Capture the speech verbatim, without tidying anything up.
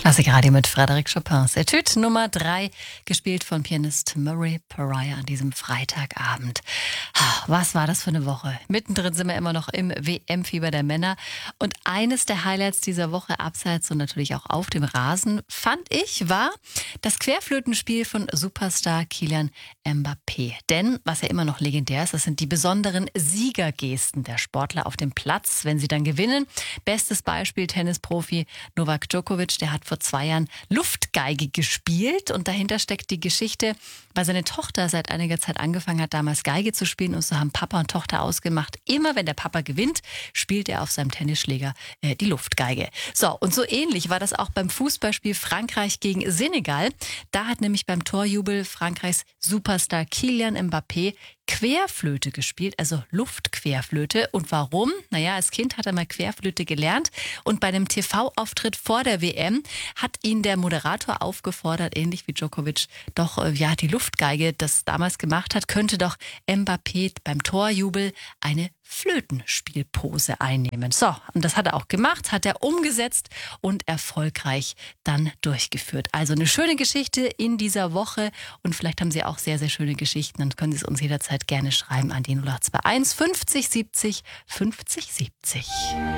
Klassikradio mit Frédéric Chopins Etude Nummer drei, gespielt von Pianist Murray Pariah an diesem Freitagabend. Was war das für eine Woche? Mittendrin sind wir immer noch im W M-Fieber der Männer. Und eines der Highlights dieser Woche, abseits und natürlich auch auf dem Rasen, fand ich, war das Querflötenspiel von Superstar Kylian Mbappé. Denn, was ja immer noch legendär ist, das sind die besonderen Siegergesten der Sportler auf dem Platz, wenn sie dann gewinnen. Bestes Beispiel Tennisprofi Novak Djokovic, der hat vor zwei Jahren Luftgeige gespielt und dahinter steckt die Geschichte, weil seine Tochter seit einiger Zeit angefangen hat, damals Geige zu spielen, und so haben Papa und Tochter ausgemacht, immer wenn der Papa gewinnt, spielt er auf seinem Tennisschläger äh, die Luftgeige. So, und so ähnlich war das auch beim Fußballspiel Frankreich gegen Senegal. Da hat nämlich beim Torjubel Frankreichs Superstar Kylian Mbappé Querflöte gespielt, also Luftquerflöte. Und warum? Naja, als Kind hat er mal Querflöte gelernt und bei einem T V-Auftritt vor der W M hat ihn der Moderator aufgefordert, ähnlich wie Djokovic, doch äh, ja die Luftgeige das damals gemacht hat, könnte doch Mbappé beim Torjubel eine Flötenspielpose einnehmen. So, und das hat er auch gemacht, hat er umgesetzt und erfolgreich dann durchgeführt. Also eine schöne Geschichte in dieser Woche und vielleicht haben Sie auch sehr, sehr schöne Geschichten, dann können Sie es uns jederzeit gerne schreiben an die null acht zwei eins fünfzig siebzig fünfzig siebzig.